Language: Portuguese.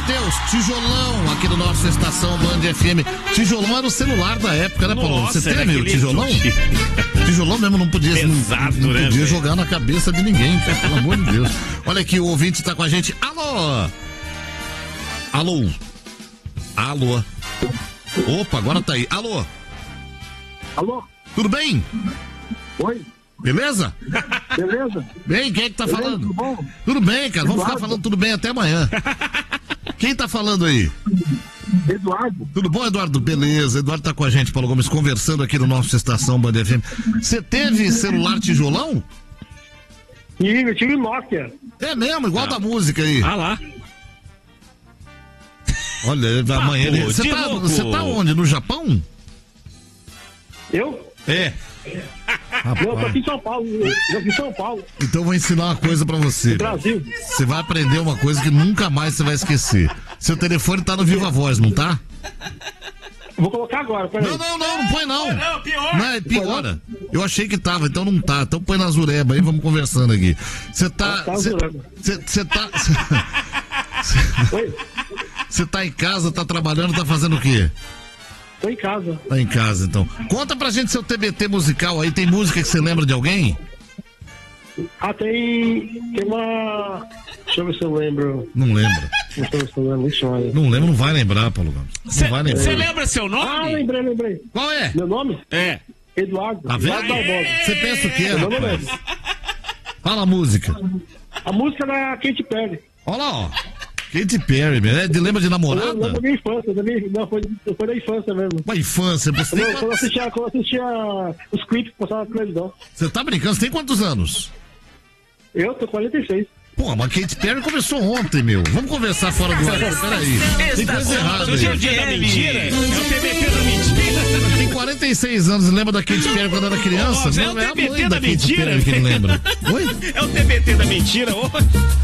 Matheus, tijolão aqui no nosso Estação Band FM. Tijolão era o celular da época, né, Paulo? Nossa, você teve o tijolão? Tijolão mesmo não podia, pesado, não né, podia jogar na cabeça de ninguém, cara, pelo amor de Deus. Olha aqui, o ouvinte tá com a gente. Alô? Alô? Alô? Opa, agora tá aí. Alô? Alô? Tudo bem? Oi? Beleza? Beleza? Bem, quem é que tá Beleza, falando? tudo bom? Tudo bem, cara. Vamos Eduardo. ficar falando tudo bem até amanhã. Quem tá falando aí? Eduardo? Tudo bom, Eduardo? Beleza. Eduardo tá com a gente, Paulo Gomes, conversando aqui no nosso Estação Band FM. Você teve celular tijolão? E eu tive Nokia. É mesmo, igual da música aí. Ah lá. Olha, amanhã ele... pô, Você de tá, louco. você tá onde? No Japão? Eu? É. Não, eu tô Rapaz, aqui em São Paulo. Eu aqui em São Paulo, então eu vou ensinar uma coisa pra você. Brasil. Você vai aprender uma coisa que nunca mais você vai esquecer. Seu telefone tá no Viva Voz, não tá? Vou colocar agora, peraí. Não põe não. Não, pior. Não, é piora. Eu achei que tava, então não tá. Então põe na Zureba aí, vamos conversando aqui. Você tá... Tá Zureba. Você tá... Oi? Você tá em casa, tá trabalhando, tá fazendo o quê? Tô em casa. Tá em casa, então. Conta pra gente seu TBT musical aí. Tem música que você lembra de alguém? Ah, tem uma... Deixa eu ver se eu lembro. Não lembra. Deixa eu ver se eu lembro. Deixa eu ver. Não lembro, não vai lembrar, Paulo Gomes. Não vai Você lembrar. lembra seu Ah, nome? lembrei. Qual é? Meu nome? É. Eduardo. Tá vendo? Eduardo Barbosa. Você pensa o quê, Meu nome é rapaz? esse. Fala a música. A música da Katy Perry. Olha lá, ó. Katy Perry, né? Lembra de Eu lembro namorada? da minha infância. Não, foi da infância mesmo. Uma infância. Você, Quando eu assistia os clipes que passavam na televisão. você tá brincando? Você tem quantos anos? Eu tô 46. Pô, mas Katy Perry começou ontem, meu. Vamos conversar fora do ar. Peraí. Tem coisa errada Hoje é o aí. dia da mentira. É o TBT da mentira. Tem 46 anos e lembra da Katy Perry quando era criança? Ó, é o Não, é a TBT mãe da da Katy mentira. Perry que não lembra. Oi? É o TBT da mentira. Ô.